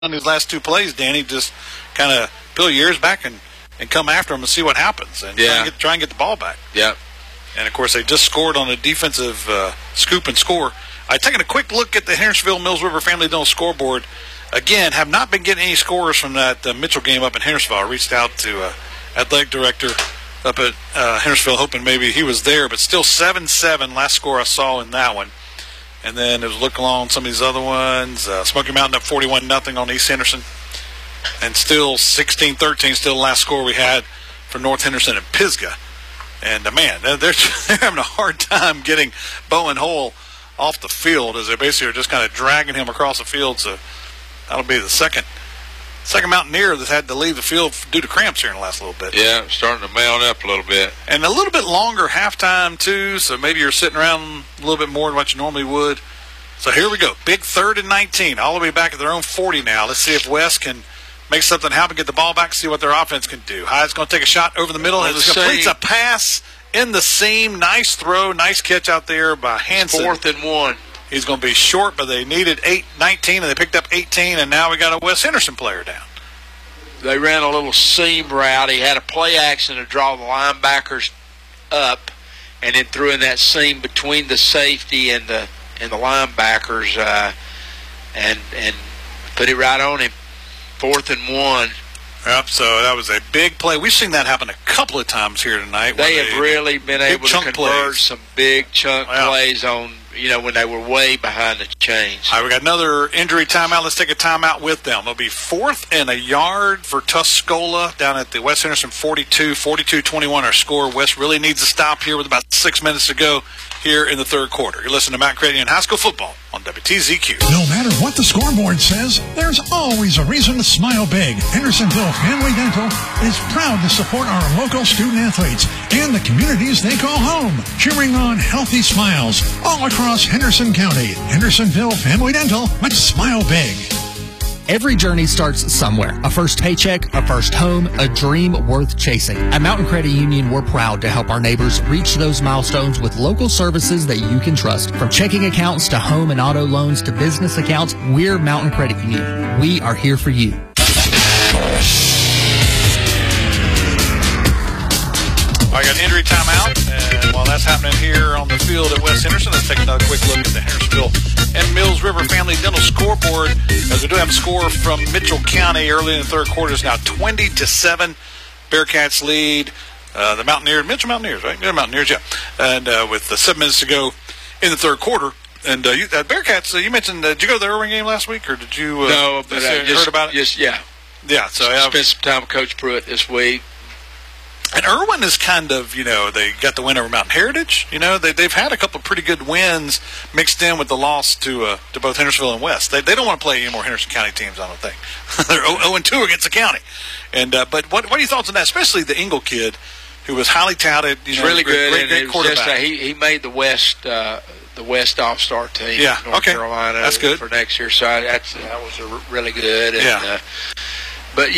on these last two plays, Danny, just kind of peel your ears back and come after them and see what happens, and try and get the ball back. Yep. And, of course, they just scored on a defensive scoop and score. Taking a quick look at the Hendersonville Mills River Family Dental scoreboard. Again, have not been getting any scores from that Mitchell game up in Hendersonville. I reached out to athletic director up at Hendersonville, hoping maybe he was there, but still 7-7, last score I saw in that one. And then it was looking along some of these other ones. Smoky Mountain up 41-0 on East Henderson. And still 16-13, still the last score we had for North Henderson and Pisgah. And, man, they're having a hard time getting Bowen Hole off the field, as they basically are just kind of dragging him across the field. So that'll be the second Mountaineer that's had to leave the field due to cramps here in the last little bit. Yeah, starting to mount up a little bit. And a little bit longer halftime, too, so maybe you're sitting around a little bit more than what you normally would. So here we go. Big 3rd and 19. All the way back at their own 40 now. Let's see if West can make something happen, get the ball back, see what their offense can do. Hyde's going to take a shot over the middle. And completes a pass in the seam. Nice throw, nice catch out there by Hansen. 4th and 1. He's going to be short, but they needed 19, and they picked up 18, and now we got a West Henderson player down. They ran a little seam route. He had a play action to draw the linebackers up, and then threw in that seam between the safety and the linebackers, and put it right on him. 4th and 1. Yep, so that was a big play. We've seen that happen a couple of times here tonight. They have really been able to convert some big chunk plays on, when they were way behind the chains. All right, we got another injury timeout. Let's take a timeout with them. It'll be 4th and a yard for Tuscola down at the West Henderson 42, 42-21 our score. West really needs to stop here with about 6 minutes to go here in the third quarter. You're listening to Mount Credian High School Football on WTZQ. No matter what the scoreboard says, there's always a reason to smile big. Hendersonville Family Dental is proud to support our local student athletes and the communities they call home, cheering on healthy smiles all across Henderson County. Hendersonville Family Dental, let's smile big. Every journey starts somewhere. A first paycheck, a first home, a dream worth chasing. At Mountain Credit Union, we're proud to help our neighbors reach those milestones with local services that you can trust. From checking accounts to home and auto loans to business accounts, we're Mountain Credit Union. We are here for you. I got injury timeout, and while that's happening here on the field at West Henderson, let's take another quick look at the Hendersonville and Mills River Family Dental scoreboard. As we do have a score from Mitchell County early in the third quarter, is now 20-7. Bearcats lead the Mountaineers, Mitchell Mountaineers, right? Yeah, Mountaineers, yeah. And with 7 minutes to go in the third quarter. And Bearcats, you mentioned, did you go to the Irwin game last week, or did you? No, but I just heard about it. Yeah. So I spent some time with Coach Pruitt this week. And Irwin is kind of, they got the win over Mountain Heritage. They've had a couple of pretty good wins mixed in with the loss to both Hendersonville and West. They don't want to play any more Henderson County teams, I don't think. They're 0-2 against the county. And but what are your thoughts on that? Especially the Engle kid, who was highly touted. He's really good. Great quarterback. He made the West All-Star team. Yeah, in North Carolina. That's good for next year. So that was really good. And, yeah. But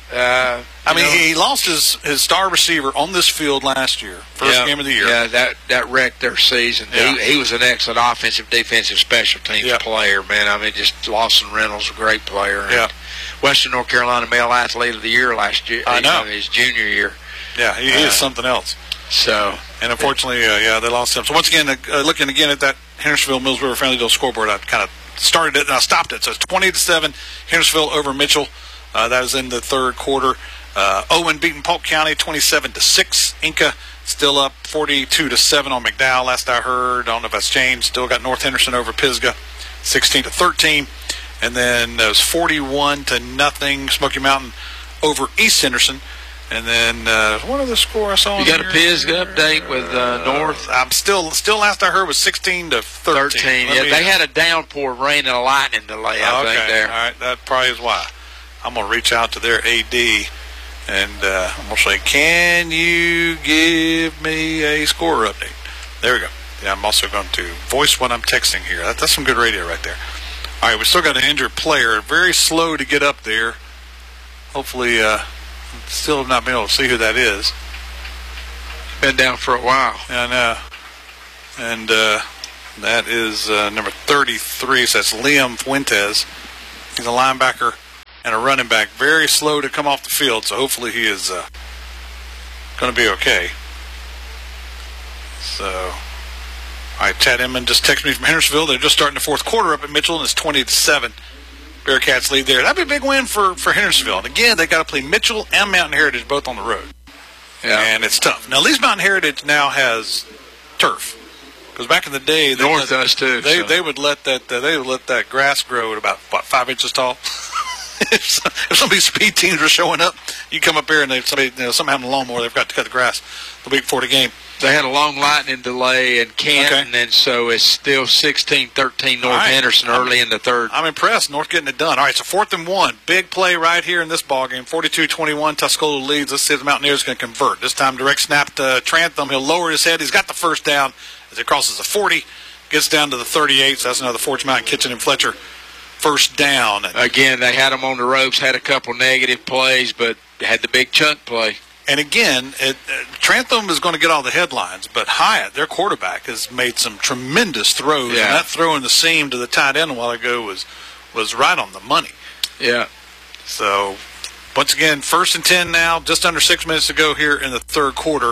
he lost his star receiver on this field last year, first game of the year. Yeah, that wrecked their season. Yeah. He was an excellent offensive, defensive, special teams player, man. Just Lawson Reynolds, a great player. Yeah. Western North Carolina Male Athlete of the Year last year. I know. His junior year. Yeah, he is something else. So, and unfortunately, they lost him. So once again, looking again at that Hendersonville Mills River Family Dental scoreboard, I kind of started it and I stopped it. So it's 20-7, Hendersonville over Mitchell. That was in the third quarter. Owen beating Polk County 27-6. Inca still up 42-7 on McDowell. Last I heard, I don't know if that's changed. Still got North Henderson over Pisgah, 16-13, and then it was 41-0. Smoky Mountain over East Henderson, and then one of the score I saw. You got a Pisgah update with North. I'm still last I heard was 16-13. Yeah, they had a downpour, rain, and a lightning delay. I think there. All right, that probably is why. I'm going to reach out to their AD, and I'm going to say, can you give me a score update? There we go. Yeah, I'm also going to voice what I'm texting here. That's some good radio right there. All right, we still got an injured player. Very slow to get up there. Hopefully, still have not been able to see who that is. Been down for a while. Yeah, I know. And that is number 33, so that's Liam Fuentes. He's a linebacker and a running back. Very slow to come off the field, so hopefully he is going to be okay. So, all right, Chad Inman just texted me from Hendersonville. They're just starting the fourth quarter up at Mitchell, and it's 20-7. Bearcats lead there. That'd be a big win for Hendersonville. And again, they got to play Mitchell and Mountain Heritage both on the road. Yeah. And it's tough. Now, at least Mountain Heritage now has turf. Because back in the day, North does too. They would let that grass grow at about 5 inches tall. If some of these speed teams are showing up, you come up here and somebody having a lawnmower, they've got to cut the grass the week before the game. They had a long lightning delay in Canton, and so it's still 16-13 North Henderson early in the third. I'm impressed. North getting it done. All right, so 4th and 1. Big play right here in this ballgame. 42-21, Tuscola leads. Let's see if the Mountaineers going to convert. This time direct snap to Trantham. He'll lower his head. He's got the first down as he crosses the 40, gets down to the 38. So that's another Forge Mountain Kitchen and Fletcher first down. Again, they had him on the ropes, had a couple negative plays, but had the big chunk play. And again, Trantham is going to get all the headlines, but Hyatt, their quarterback, has made some tremendous throws. Yeah. And that throw in the seam to the tight end a while ago was right on the money. Yeah. So, once again, 1st and 10 now, just under 6 minutes to go here in the third quarter.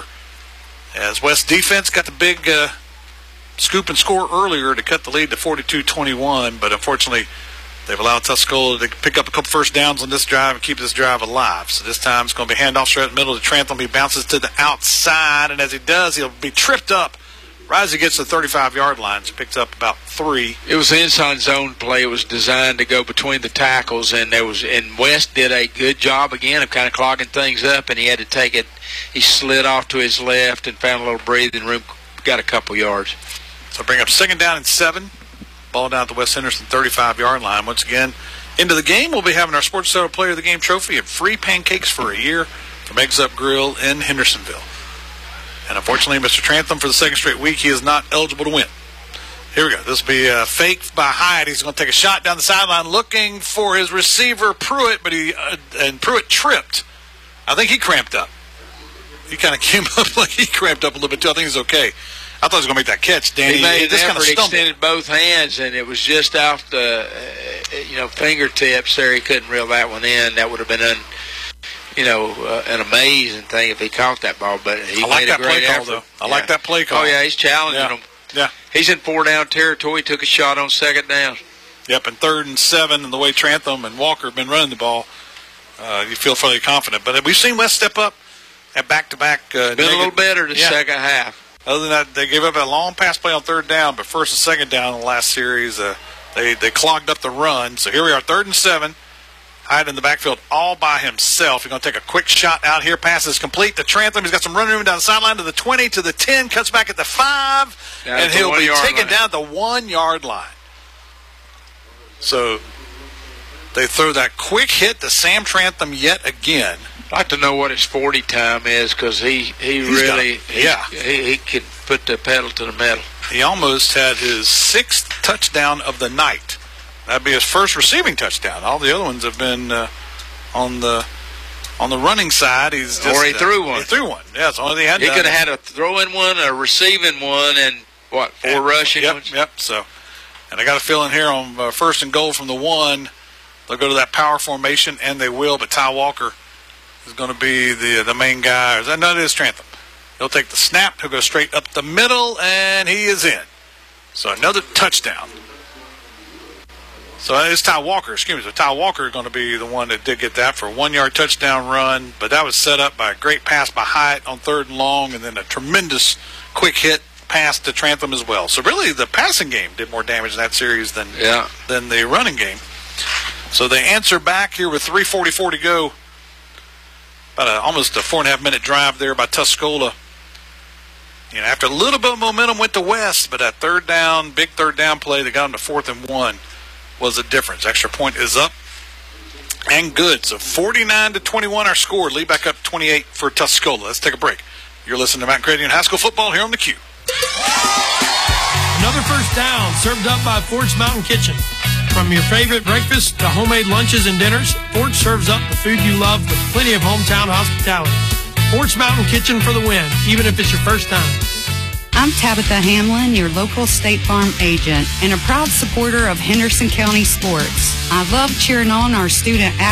As West defense got the big scoop and score earlier to cut the lead to 42-21, but unfortunately, they've allowed Tuscola to pick up a couple first downs on this drive and keep this drive alive. So this time it's going to be handoff straight in the middle to Trantham. He bounces to the outside, and as he does, he'll be tripped up right as he gets to the 35-yard line. So picks up about 3. It was an inside zone play. It was designed to go between the tackles, and West did a good job again of kind of clogging things up, and he had to take it. He slid off to his left and found a little breathing room, got a couple yards. So bring up 2nd down and 7. Ball down at the West Henderson 35-yard line. Once again, into the game, we'll be having our Sports Center Player of the Game trophy and free pancakes for a year from Eggs Up Grill in Hendersonville. And unfortunately, Mr. Trantham, for the second straight week, he is not eligible to win. Here we go. This will be a fake by Hyatt. He's going to take a shot down the sideline looking for his receiver, Pruitt, but Pruitt tripped. I think he cramped up. He kind of came up like he cramped up a little bit, too. I think he's okay. I thought he was going to make that catch, Danny. He made an kind of effort, extended both hands, and it was just off the fingertips there. He couldn't reel that one in. That would have been an amazing thing if he caught that ball. But he made a great effort. I like that play call. Oh, yeah, he's challenging him. Yeah. He's in 4-down territory. He took a shot on 2nd down. Yep, and 3rd and 7, and the way Trantham and Walker have been running the ball, you feel fairly confident. But we've seen West step up at back-to-back. It's been a little better the second half. Other than that, they gave up a long pass play on 3rd down, but 1st and 2nd down in the last series, they clogged up the run. So here we are, 3rd and 7. Hyatt in the backfield all by himself. He's going to take a quick shot out here. Pass is complete to Trantham. He's got some running room down the sideline to the 20, to the 10, cuts back at the 5, and he'll be taken down the 1-yard line. So they throw that quick hit to Sam Trantham yet again. I'd like to know what his 40 time is, because he could put the pedal to the metal. He almost had his 6th touchdown of the night. That'd be his first receiving touchdown. All the other ones have been on the running side. He threw one. He threw one. Yeah, that's the only thing he had. He could have had a throwing one, a receiving one, and 4 rushing ones. Yep. So, and I got a feeling here on 1st and goal from the 1, they'll go to that power formation, and they will. But Ty Walker is going to be the main guy. No, it is Trantham. He'll take the snap. He'll go straight up the middle, and he is in. So another touchdown. So it's Ty Walker. So Ty Walker is going to be the one that did get that for a 1-yard touchdown run. But that was set up by a great pass by Hyatt on 3rd and long, and then a tremendous quick hit pass to Trantham as well. So really the passing game did more damage in that series than the running game. So they answer back here with 3:44 to go. About almost a 4.5-minute drive there by Tuscola. After a little bit of momentum went to West, but that big 3rd down play that got them to 4th and 1 was the difference. Extra point is up and good. So 49-21 our score. Lead back up 28 for Tuscola. Let's take a break. You're listening to Mountain Credit Union High School football here on the Q. Another first down served up by Forge Mountain Kitchen. From your favorite breakfast to homemade lunches and dinners, Forge serves up the food you love with plenty of hometown hospitality. Forge Mountain Kitchen for the win, even if it's your first time. I'm Tabitha Hamlin, your local State Farm agent, and a proud supporter of Henderson County sports. I love cheering on our student